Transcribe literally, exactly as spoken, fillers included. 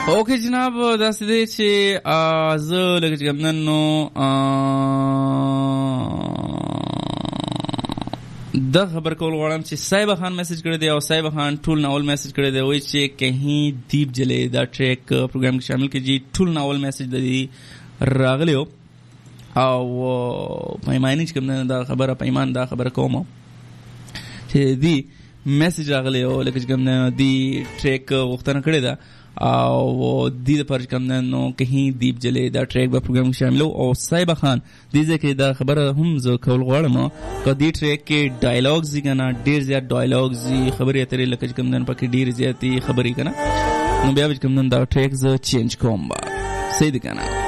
اوکې جناب داسې دی چې زه لکه چې ګمنن نو دا خبر کول غواړم چې صاحب خان میسج کړی دی او صاحب خان ټول ناول میسج کړی دی وایي چې کہیں دیپ جلے دا ټریک پروګرام کې شامل کړي ټول ناول میسج دی راغلی او پیمانی چې کوم دا خبره پیمان دا خبره کوم چې دی میسج راغلی او لکه چې کوم دی ټریک غوښتنه کړې ده او دی د پر کوم نو کہیں دیپ جلے دا ټریک په پروګرام کې شامل او صاحب خان دې ځکه دا خبره هم زه کول غواړم چې دی ټریک کې ډایلاګز دي کنه ډیر زیات ډایلاګز دي خبرې اترې لکه چې کوم نن پکې ډیر زیاتې خبرې کنه نو بیا چې کوم نن دا ټریک زه چینج کوم با صحیح دی کنه